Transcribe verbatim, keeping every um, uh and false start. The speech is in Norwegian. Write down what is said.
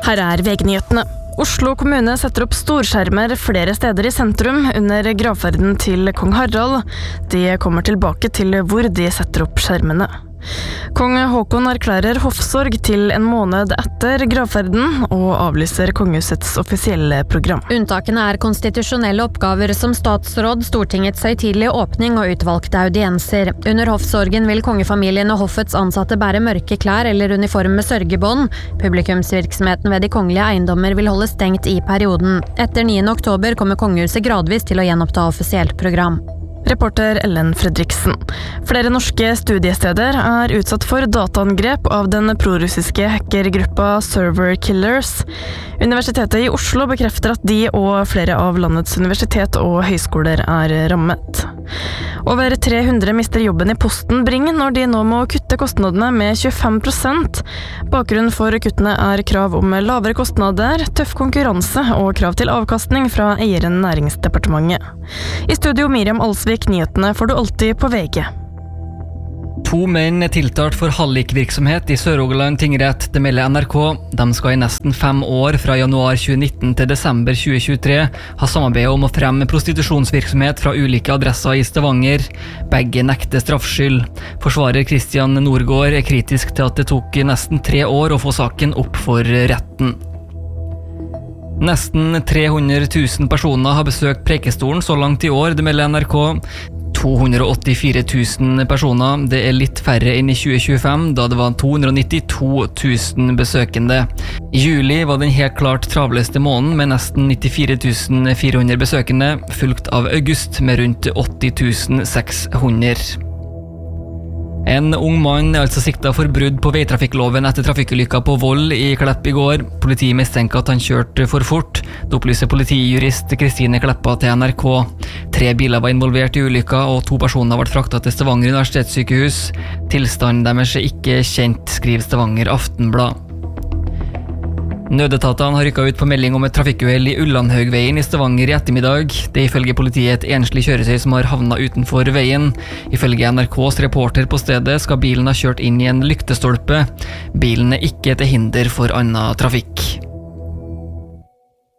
Her er V G-nyhetene. Oslo kommune setter opp storskjermer flere steder i sentrum under gravferden til kong Harald. De kommer tilbake til hvor de setter opp skjermene. Kong Håkon erklærer hoffsorg til en måned etter gravferden og avlyser kongehusets offisielle program. Unntakene er konstitusjonelle oppgaver som statsråd, Stortingets høytidelige åpning og utvalgte audienser. Under hoffsorgen vil kongefamilien og hoffets ansatte bære mørke klær eller uniform med sørgebånd. Publikumsvirksomheten ved de kongelige eiendommer vil holde stengt i perioden. Etter niende oktober kommer kongehuset gradvis til å gjenoppta offisielt program. Reporter Ellen Fredriksen. Flere norske studiesteder er utsatt for dataangrep av den prorussiske hackergruppa Server Killers. Universitetet i Oslo bekrefter at de og flere av landets universitet og høyskoler er rammet. Over tre hundre mister jobben i Posten Bring når de nå må kutte kostnadene med tjuefem prosent. Bakgrunnen for kuttene er krav om lavere kostnader, tøff konkurranse og krav til avkastning fra eieren Næringsdepartementet. I studio Miriam Alsvik, nyhetene får du alltid på V G. To menn er tiltalt for hallikvirksomhet i Sør-Rogaland tingrett, det melder N R K. De skal i nesten fem år, fra januar tjue nitten til desember tjue tjuetre, ha samarbeidet om å fremme prostitusjonsvirksomhet fra ulike adresser i Stavanger. Begge nekter straffskyld. Forsvarer Christian Norgård er kritisk til at det tok nesten tre år å få saken opp for retten. Nesten tre hundre tusen personer har besøkt Preikestolen så langt i år, det melder N R K. to hundre åttifire tusen personer, det er litt færre enn i tjue tjuefem, da det var to hundre nittito tusen besøkende. I juli var den helt klart travleste måneden med nesten nittifire tusen fire hundre besøkende, fulgt av august med rundt åtti tusen seks hundre. En ung mann er altså siktet for brudd på veitrafikkloven etter trafikkulykka på Voll i Klepp i går. Politiet mistenker at han kjørte for fort. Det opplyser politijurist Kristine Kleppa til N R K. Tre biler var involvert i ulykka, og to personer ble fraktet til Stavanger universitetssykehus. Tilstanden deres er ikke kjent, skriver Stavanger Aftenblad. Nødetatene har rykket ut på melding om et trafikkuhell i Ullandhaugveien i Stavanger i ettermiddag. Det er ifølge politiet et enslig kjøretøy som har havnet utenfor veien. Ifølge N R K's reporter på stedet skal bilen ha kjørt inn i en lyktestolpe. Bilen er ikke til hinder for annen trafikk.